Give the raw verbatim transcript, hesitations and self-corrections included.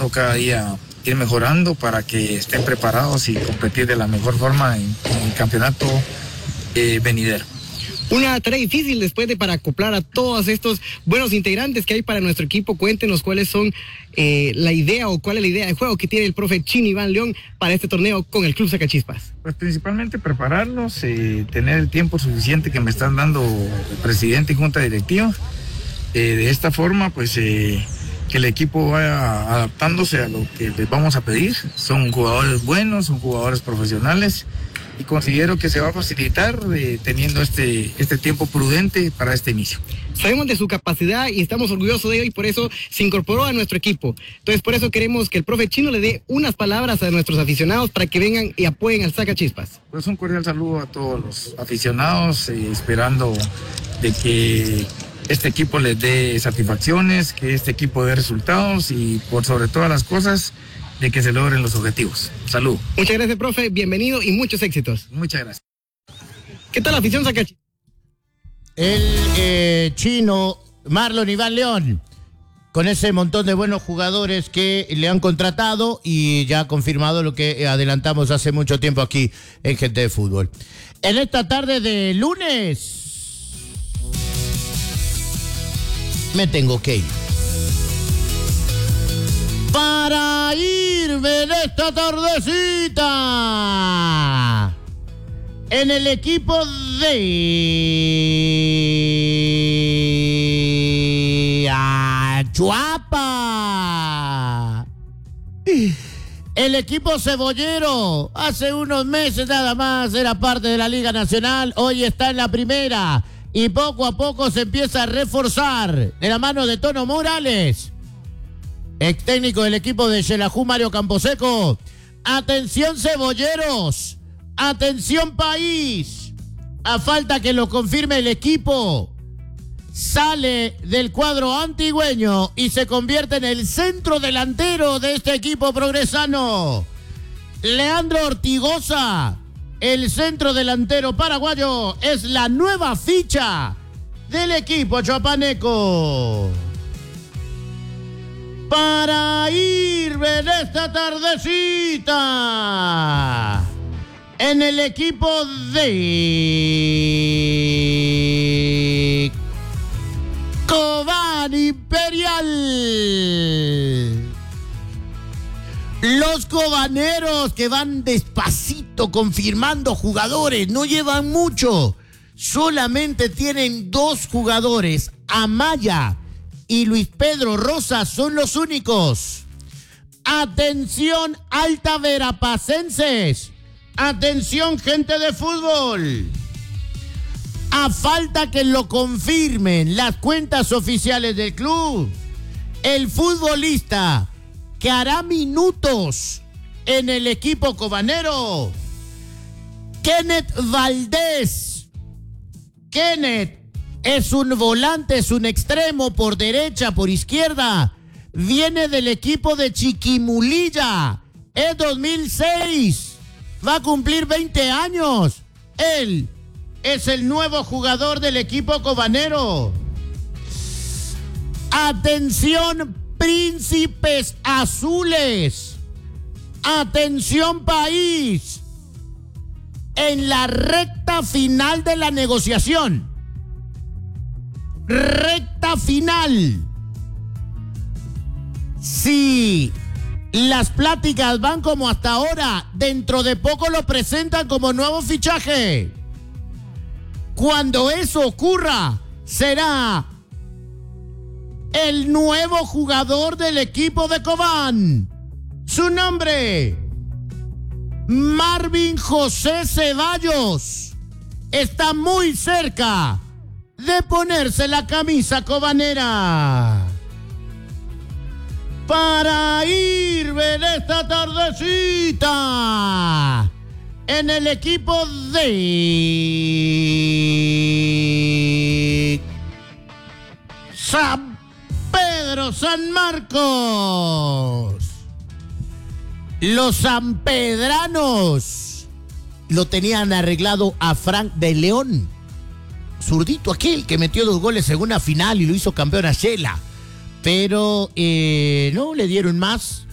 intentando cada día ir mejorando para que estén preparados y competir de la mejor forma en, en el campeonato eh, venidero. Una tarea difícil después de para acoplar a todos estos buenos integrantes que hay para nuestro equipo. Cuéntenos cuáles son eh, la idea o cuál es la idea de juego que tiene el profe Chino Iván León para este torneo con el Club Sacachispas. Pues principalmente prepararnos, eh, tener el tiempo suficiente que me están dando el presidente y junta directiva. Eh, de esta forma, pues eh, que el equipo vaya adaptándose a lo que les vamos a pedir. Son jugadores buenos, son jugadores profesionales. Y considero que se va a facilitar eh, teniendo este, este tiempo prudente para este inicio. Sabemos de su capacidad y estamos orgullosos de ello y por eso se incorporó a nuestro equipo. Entonces por eso queremos que el profe Chino le dé unas palabras a nuestros aficionados para que vengan y apoyen al Sacachispas. Pues un cordial saludo a todos los aficionados, eh, esperando de que este equipo les dé satisfacciones, que este equipo dé resultados y por sobre todas las cosas, de que se logren los objetivos. Salud. Muchas gracias, profe. Bienvenido y muchos éxitos. Muchas gracias. ¿Qué tal la afición Sacachispas? El eh, chino Marlon Iván León, con ese montón de buenos jugadores que le han contratado y ya ha confirmado lo que adelantamos hace mucho tiempo aquí en Gente de Fútbol. En esta tarde de lunes me tengo que ir. Para irme en esta tardecita en el equipo de Achuapa. El equipo cebollero hace unos meses nada más era parte de la Liga Nacional, hoy está en la primera y poco a poco se empieza a reforzar de la mano de Tono Morales, ex técnico del equipo de Xelajú, Mario Camposeco. Atención cebolleros, atención país, a falta que lo confirme el equipo, sale del cuadro antigüeño y se convierte en el centro delantero de este equipo progresano. Leandro Ortigosa, el centro delantero paraguayo, es la nueva ficha del equipo chapaneco. Para irme en esta tardecita en el equipo de Cobán Imperial. Los cobaneros que van despacito confirmando jugadores, no llevan mucho, solamente tienen dos jugadores, Amaya y Luis Pedro Rosa son los únicos. Atención, Alta Verapacenses. Atención, gente de fútbol. A falta que lo confirmen las cuentas oficiales del club, el futbolista que hará minutos en el equipo cobanero, Kenneth Valdés. Kenneth es un volante, es un extremo por derecha, por izquierda. Viene del equipo de Chiquimulilla. Es dos mil seis. Va a cumplir veinte años. Él es el nuevo jugador del equipo cobanero. Atención, príncipes azules. Atención, país. En la recta final de la negociación. Recta final. Si las pláticas van como hasta ahora, dentro de poco lo presentan como nuevo fichaje. Cuando eso ocurra, será el nuevo jugador del equipo de Cobán. Su nombre, Marvin José Ceballos. Está muy cerca de ponerse la camisa cobanera. Para irme en esta tardecita en el equipo de San Pedro San Marcos. Los sanpedranos lo tenían arreglado a Frank de León, zurdito aquel que metió dos goles en una final y lo hizo campeón a Shela. Pero eh, no le dieron más.